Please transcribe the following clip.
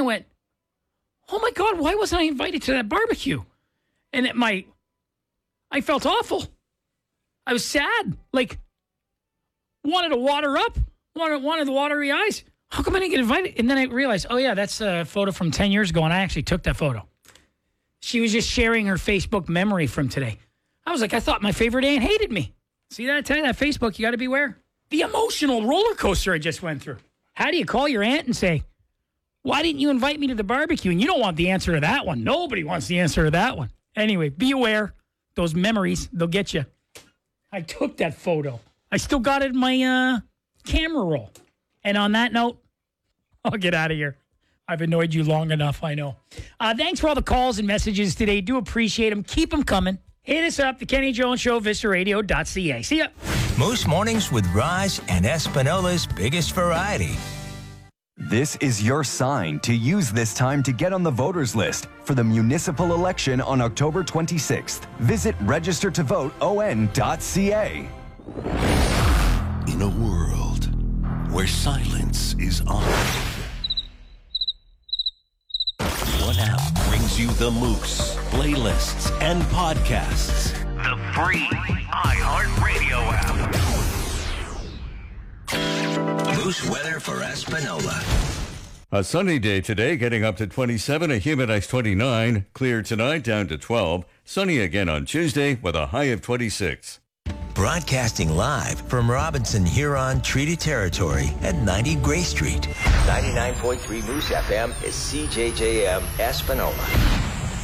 I went, oh my God, why wasn't I invited to that barbecue? And I felt awful. I was sad. Like, wanted to water up, wanted the watery eyes. How come I didn't get invited? And then I realized, oh yeah, that's a photo from 10 years ago, and I actually took that photo. She was just sharing her Facebook memory from today. I was like, I thought my favorite aunt hated me. See that? I tell you, that Facebook, you got to beware. The emotional roller coaster I just went through. How do you call your aunt and say, why didn't you invite me to the barbecue? And you don't want the answer to that one. Nobody wants the answer to that one. Anyway, be aware. Those memories, they'll get you. I took that photo. I still got it in my camera roll. And on that note, I'll get out of here. I've annoyed you long enough, I know. Thanks for all the calls and messages today. Do appreciate them. Keep them coming. Hit us up, The Kenny Jones Show, VistaRadio.ca. See ya. Most mornings with Raj and Espinola's biggest variety. This is your sign to use this time to get on the voters list for the municipal election on October 26th. Visit registertovoteon.ca. In a world where silence is honored, one app brings you the Moose, playlists, and podcasts. The free iHeartRadio app. Moose weather for Espinola. A sunny day today, getting up to 27, a humid high 29. Clear tonight, down to 12. Sunny again on Tuesday with a high of 26. Broadcasting live from Robinson Huron Treaty Territory at 90 Gray Street. 99.3 Moose FM is CJJM Espinola.